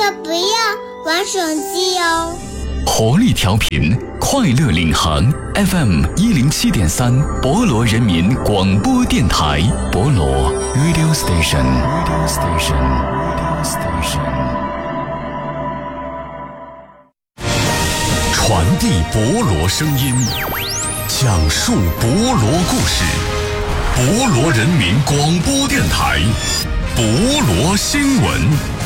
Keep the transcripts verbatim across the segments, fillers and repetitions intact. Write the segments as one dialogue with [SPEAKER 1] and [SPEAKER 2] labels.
[SPEAKER 1] 要不要玩手机哦？
[SPEAKER 2] 活力调频，快乐领航 F M 一零七点三，博罗人民广播电台，博罗 Radio Station Radio Station Radio Station， 传递博罗声音，讲述博罗故事，博罗人民广播电台，博罗新闻。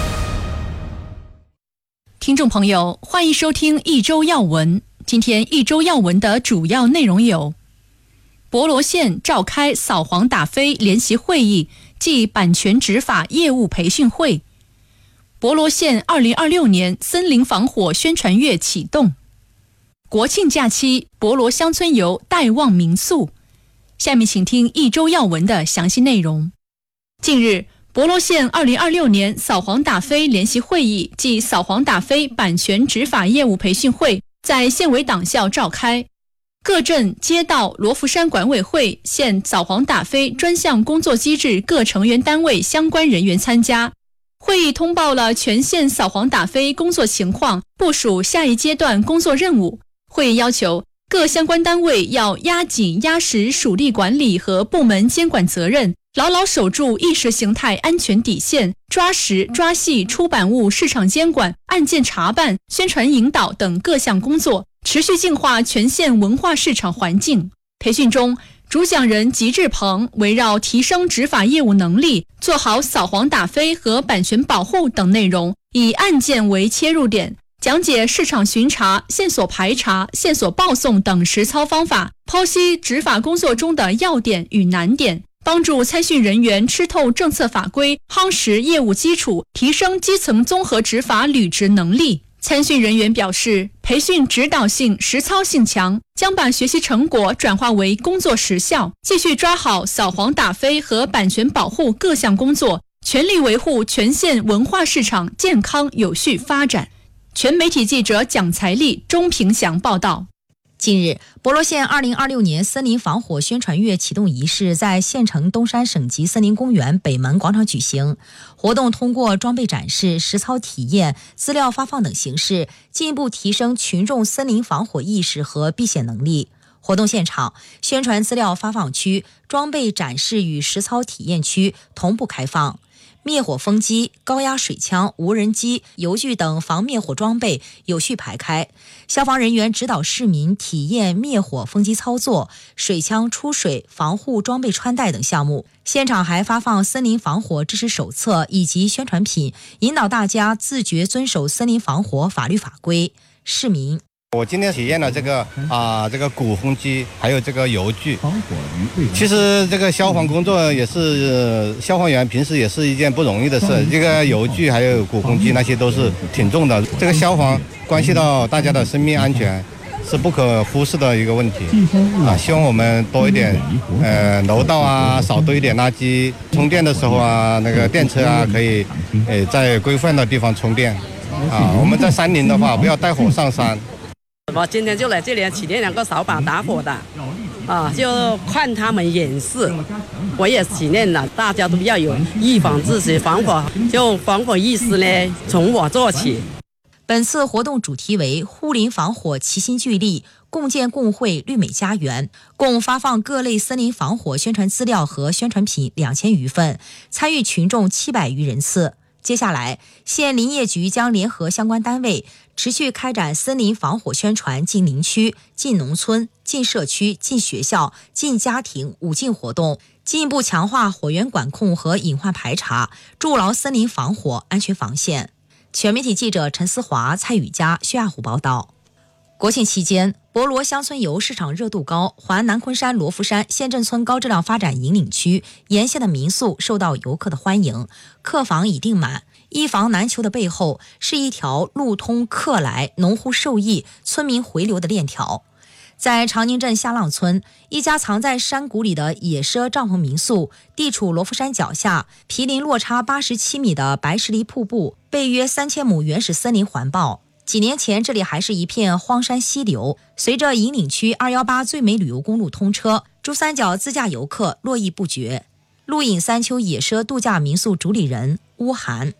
[SPEAKER 3] 听众朋友，欢迎收听一周要闻。今天一周要闻的主要内容有：博罗县召开扫黄打非联席会议暨版权执法业务培训会；博罗县二零二六年森林防火宣传月启动；国庆假期博罗乡村游戴望民宿。下面请听一周要闻的详细内容。近日，博罗县二零二六年扫黄打非联席会议暨扫黄打非版权执法业务培训会在县委党校召开，各镇街道罗浮山管委会、县扫黄打非专项工作机制各成员单位相关人员参加。会议通报了全县扫黄打非工作情况，部署下一阶段工作任务。会议要求各相关单位要压紧压实属地管理和部门监管责任，牢牢守住意识形态安全底线，抓实抓细出版物市场监管、案件查办、宣传引导等各项工作，持续净化全县文化市场环境。培训中，主讲人吉志鹏围绕提升执法业务能力，做好扫黄打非和版权保护等内容，以案件为切入点，讲解市场巡查、线索排查、线索报送等实操方法，剖析执法工作中的要点与难点，帮助参训人员吃透政策法规，夯实业务基础，提升基层综合执法履职能力。参训人员表示，培训指导性、实操性强，将把学习成果转化为工作实效，继续抓好扫黄打非和版权保护各项工作，全力维护全县文化市场健康有序发展。全媒体记者蒋才丽、钟平祥报道。
[SPEAKER 4] 近日，博罗县二零二六年森林防火宣传月启动仪式在县城东山省级森林公园北门广场举行。活动通过装备展示、实操体验、资料发放等形式，进一步提升群众森林防火意识和避险能力。活动现场，宣传资料发放区、装备展示与实操体验区同步开放。灭火风机、高压水枪、无人机、油具等防灭火装备有序排开，消防人员指导市民体验灭火风机操作、水枪出水、防护装备穿戴等项目。现场还发放森林防火知识手册以及宣传品，引导大家自觉遵守森林防火法律法规。市民，
[SPEAKER 5] 我今天体验了这个啊、呃，这个鼓风机，还有这个油具。其实这个消防工作也是、呃、消防员平时也是一件不容易的事。这个油具还有鼓风机那些都是挺重的。这个消防关系到大家的生命安全，是不可忽视的一个问题啊。希望我们多一点呃楼道啊，少堆一点垃圾。充电的时候啊，那个电车啊，可以呃在规范的地方充电啊。我们在山林的话，不要带火上山。
[SPEAKER 6] 我今天就来这里体验两个扫把打火的，啊，就看他们演示，我也体验了。大家都要有预防自己防火，就防火意识呢，从我做起。
[SPEAKER 4] 本次活动主题为护林防火齐心聚力，共建共绘绿美家园，共发放各类森林防火宣传资料和宣传品两千余份，参与群众七百余人次。接下来，县林业局将联合相关单位，持续开展森林防火宣传进林区、进农村、进社区、进学校、进家庭五进活动，进一步强化火源管控和隐患排查，筑牢森林防火安全防线。全媒体记者陈思华、蔡宇佳、薛亚虎报道。国庆期间，博罗乡村游市场热度高，环南昆山罗浮山县镇村高质量发展引领区沿线的民宿受到游客的欢迎，客房已订满。一房难求的背后，是一条路通客来、农户受益、村民回流的链条。在长宁镇下浪村，一家藏在山谷里的野奢帐篷民宿，地处罗浮山脚下，毗邻落差八十七米的白石梨瀑布，被约三千亩原始森林环抱。几年前，这里还是一片荒山溪流。随着引领区二一八最美旅游公路通车，珠三角自驾游客络绎不绝。鹿隐三秋野奢度假民宿主理人乌涵，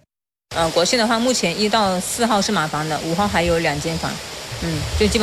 [SPEAKER 7] 呃，国庆的话，目前一到四号是满房的，五号还有两间房，嗯，就基本。